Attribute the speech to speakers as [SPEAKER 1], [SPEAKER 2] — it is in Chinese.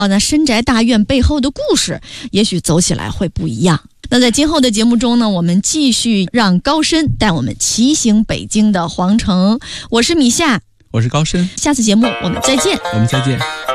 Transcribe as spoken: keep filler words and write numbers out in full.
[SPEAKER 1] 那深宅大院背后的故事，也许走起来会不一样。那在今后的节目中呢，我们继续让高深带我们骑行北京的皇城。我是米夏，
[SPEAKER 2] 我是高深，
[SPEAKER 1] 下次节目我们再见。
[SPEAKER 2] 我们再见。